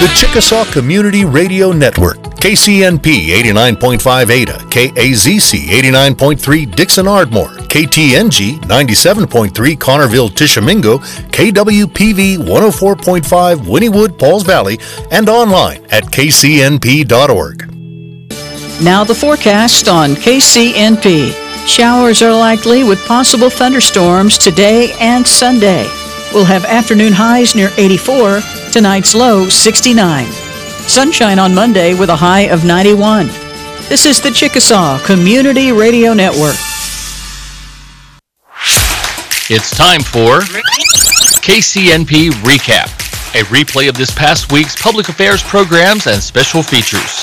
The Chickasaw Community Radio Network, KCNP 89.5 Ada, KAZC 89.3 Dixon Ardmore, KTNG 97.3 Connerville Tishomingo, KWPV 104.5 Wynnewood Pauls Valley, and online at kcnp.org. Now the forecast on KCNP. Showers are likely with possible thunderstorms today and Sunday. We'll have afternoon highs near 84, tonight's low 69. Sunshine on Monday with a high of 91. This is the Chickasaw Community Radio Network. It's time for KCNP Recap, a replay of this past week's public affairs programs and special features.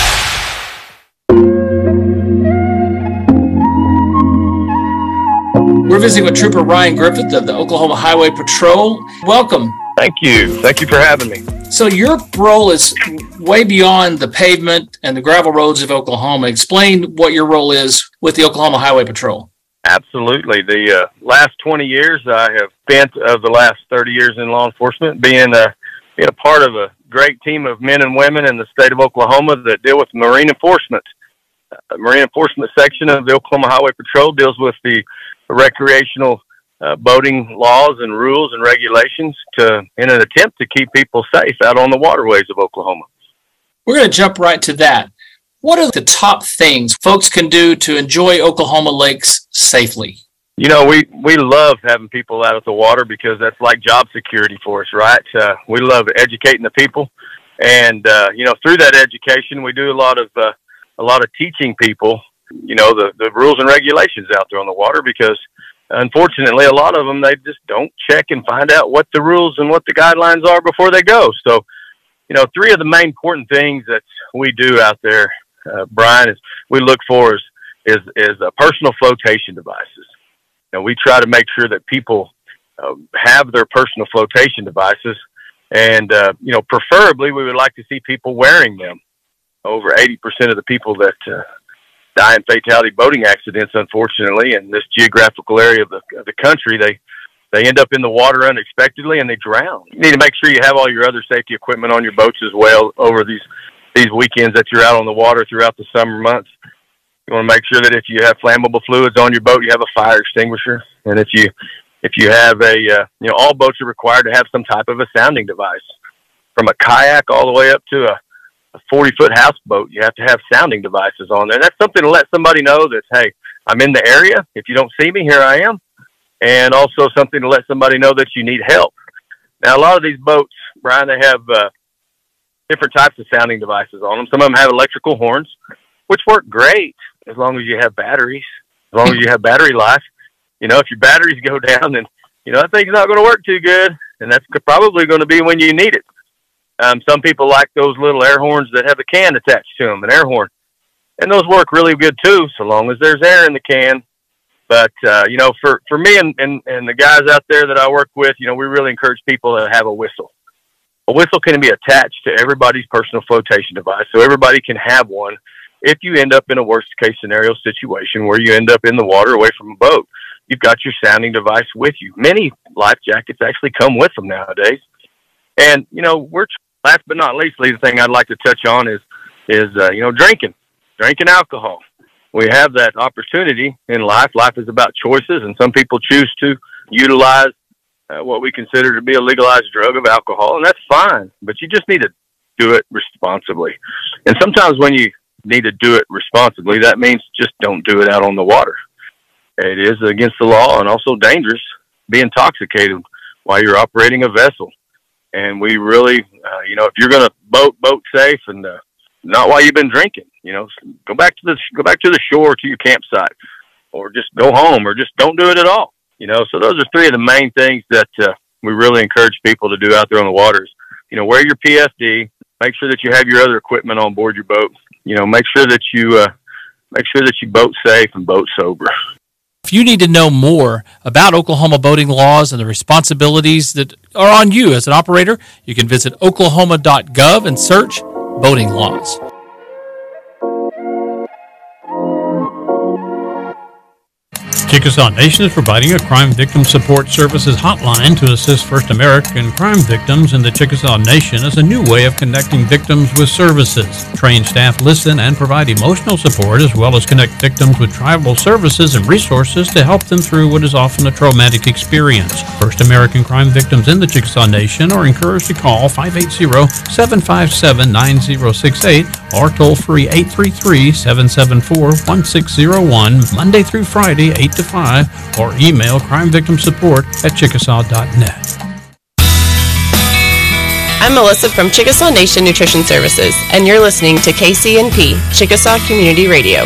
We're visiting with Trooper Ryan Griffith of the Oklahoma Highway Patrol. Welcome. Thank you. Thank you for having me. So your role is way beyond the pavement and the gravel roads of Oklahoma. Explain what your role is with the Oklahoma Highway Patrol. Absolutely. The last 20 years I have spent of the last 30 years in law enforcement being a part of a great team of men and women in the state of Oklahoma that deal with marine enforcement. The marine enforcement section of the Oklahoma Highway Patrol deals with the recreational boating laws and rules and regulations in an attempt to keep people safe out on the waterways of Oklahoma. We're going to jump right to that. What are the top things folks can do to enjoy Oklahoma lakes safely? You know, we love having people out at the water because that's like job security for us, right? We love educating the people, and through that education, we do a lot of teaching people, the rules and regulations out there on the water, because unfortunately, a lot of them, they just don't check and find out what the rules and what the guidelines are before they go. So, three of the main important things that we do out there, Brian, is we look for is personal flotation devices. We try to make sure that people have their personal flotation devices, and preferably we would like to see people wearing them. Over 80% of the people that die in fatality boating accidents, unfortunately, in this geographical area of the country, they end up in the water unexpectedly and they drown. You need to make sure you have all your other safety equipment on your boats as well over these weekends that you're out on the water throughout the summer months. You want to make sure that if you have flammable fluids on your boat, you have a fire extinguisher, and if you have all boats are required to have some type of a sounding device, from a kayak all the way up to a 40-foot houseboat. You have to have sounding devices on there. That's something to let somebody know that, hey, I'm in the area. If you don't see me, here I am. And also something to let somebody know that you need help. Now, a lot of these boats, Brian, they have different types of sounding devices on them. Some of them have electrical horns, which work great as long as you have batteries, as long as you have battery life. If your batteries go down, then, that thing's not going to work too good. And that's probably going to be when you need it. Some people like those little air horns that have a can attached to them, an air horn. And those work really good too, so long as there's air in the can. But, for me and the guys out there that I work with, we really encourage people to have a whistle. A whistle can be attached to everybody's personal flotation device, so everybody can have one if you end up in a worst case scenario situation where you end up in the water away from a boat. You've got your sounding device with you. Many life jackets actually come with them nowadays. And, last but not least, the thing I'd like to touch on is drinking alcohol. We have that opportunity in life. Life is about choices, and some people choose to utilize what we consider to be a legalized drug of alcohol, and that's fine, but you just need to do it responsibly. And sometimes when you need to do it responsibly, that means just don't do it out on the water. It is against the law and also dangerous to be intoxicated while you're operating a vessel. And we really, if you're going to boat safe and not while you've been drinking, go back to the shore, to your campsite, or just go home, or just don't do it at all. So those are three of the main things that we really encourage people to do out there on the waters. Wear your PFD, make sure that you have your other equipment on board your boat. Make sure that you boat safe and boat sober. If you need to know more about Oklahoma boating laws and the responsibilities that are on you as an operator, you can visit oklahoma.gov and search boating laws. Chickasaw Nation is providing a crime victim support services hotline to assist First American crime victims in the Chickasaw Nation as a new way of connecting victims with services. Trained staff listen and provide emotional support as well as connect victims with tribal services and resources to help them through what is often a traumatic experience. First American crime victims in the Chickasaw Nation are encouraged to call 580-757-9068 or toll free 833-774-1601 Monday through Friday 8 to 5 or email crimevictimsupport@chickasaw.net. I'm Melissa from Chickasaw Nation Nutrition Services, and you're listening to KCNP, Chickasaw Community Radio.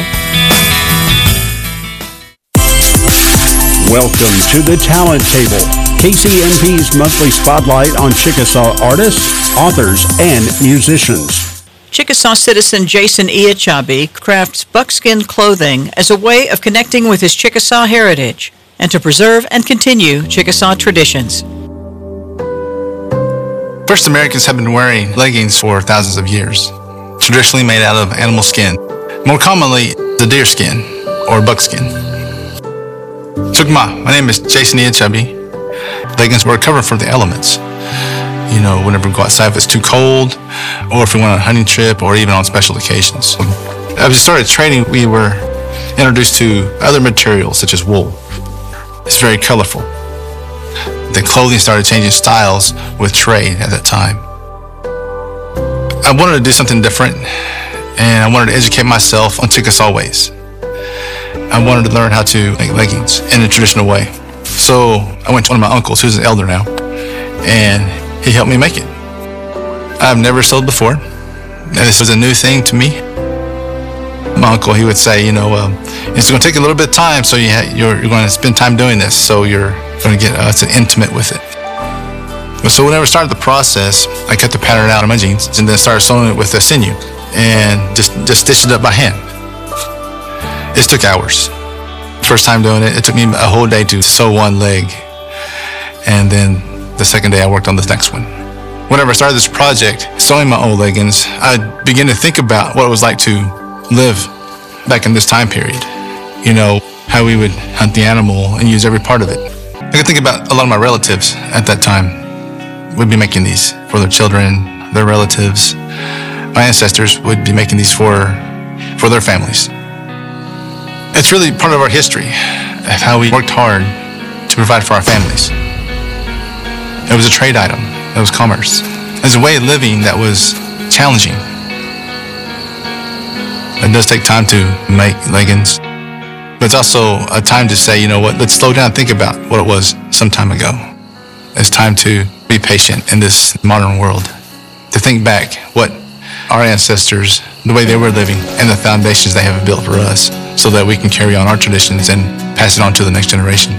Welcome to the Talent Table, KCNP's monthly spotlight on Chickasaw artists, authors, and musicians. Chickasaw citizen Jason Iachabi crafts buckskin clothing as a way of connecting with his Chickasaw heritage and to preserve and continue Chickasaw traditions. First Americans have been wearing leggings for thousands of years, traditionally made out of animal skin, more commonly the deer skin or buckskin. Sukma, my name is Jason Iachabi. Leggings were covered from the elements. You know, whenever we go outside, if it's too cold, or if we went on a hunting trip, or even on special occasions. As we started training, we were introduced to other materials, such as wool. It's very colorful. The clothing started changing styles with trade at that time. I wanted to do something different, and I wanted to educate myself on Chickasaw ways. I wanted to learn how to make leggings in a traditional way. So I went to one of my uncles, who's an elder now, and he helped me make it. I've never sewed before, and this was a new thing to me. My uncle, he would say, you know, it's going to take a little bit of time, so you're going to spend time doing this, so you're going to get intimate with it. So whenever I started the process, I cut the pattern out of my jeans and then started sewing it with a sinew and just stitched it up by hand. It took hours. First time doing it, it took me a whole day to sew one leg, and then the second day I worked on the next one. Whenever I started this project, sewing my old leggings, I began to think about what it was like to live back in this time period. You know, how we would hunt the animal and use every part of it. I could think about a lot of my relatives at that time would be making these for their children, their relatives. My ancestors would be making these for their families. It's really part of our history of how we worked hard to provide for our families. It was a trade item. It was commerce. It was a way of living that was challenging. It does take time to make leggings, but it's also a time to say, you know what, let's slow down and think about what it was some time ago. It's time to be patient in this modern world, to think back what our ancestors, the way they were living, and the foundations they have built for us, so that we can carry on our traditions and pass it on to the next generation.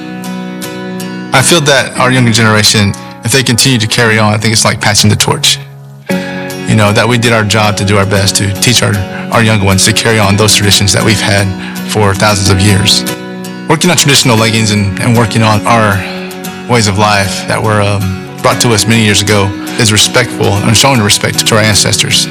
I feel that our younger generation, if they continue to carry on, I think it's like passing the torch. You know, that we did our job to do our best to teach our younger ones to carry on those traditions that we've had for thousands of years. Working on traditional leggings and working on our ways of life that were brought to us many years ago is respectful and showing respect to our ancestors.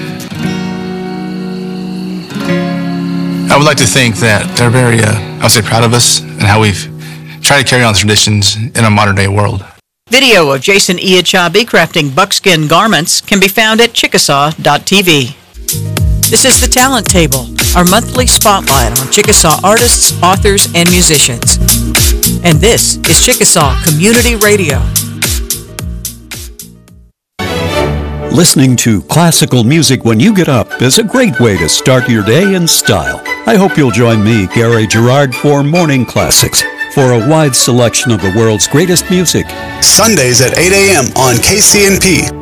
I would like to think that they're very, I would say, proud of us and how we've tried to carry on the traditions in a modern day world. Video of Jason Iachabi crafting buckskin garments can be found at chickasaw.tv. This is the Talent Table, our monthly spotlight on Chickasaw artists, authors, and musicians. And this is Chickasaw Community Radio. Listening to classical music when you get up is a great way to start your day in style. I hope you'll join me, Gary Gerard, for Morning Classics, for a wide selection of the world's greatest music. Sundays at 8 a.m. on KCNP.